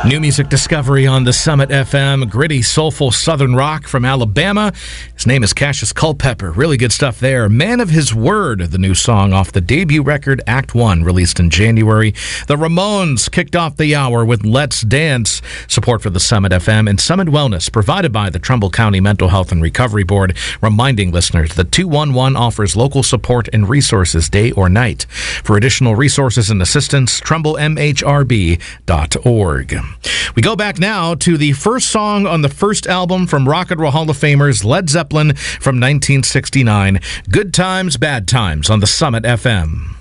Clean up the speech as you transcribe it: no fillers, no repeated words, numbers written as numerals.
New music discovery on the Summit FM. Gritty, soulful southern rock from Alabama. His name is Cassius Culpepper. Really good stuff there. Man of His Word, the new song off the debut record Act 1, released in January. The Ramones kicked off the hour with Let's Dance. Support for the Summit FM and Summit Wellness provided by the Trumbull County Mental Health and Recovery Board, reminding listeners that 211 offers local support and resources day or night. For additional resources and assistance, TrumbleMHRB.org. We go back now to the first song on the first album from Rock and Roll Hall of Famers Led Zeppelin from 1969, Good Times, Bad Times on the Summit FM.